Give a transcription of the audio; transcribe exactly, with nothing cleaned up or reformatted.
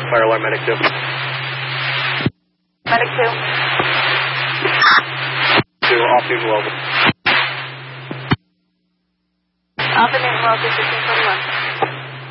Fire alarm, medic two. Medic two. Two, off Newton Wells. Off the Newton Wells, fifteen forty-one.